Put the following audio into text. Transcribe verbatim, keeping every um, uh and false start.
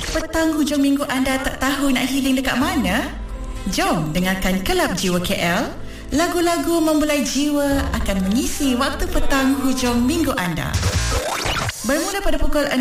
Petang hujung minggu anda tak tahu nak healing dekat mana? Jom dengarkan Kelab Jiwa K L. Lagu-lagu membulai jiwa akan mengisi waktu petang hujung minggu anda. Bermula pada pukul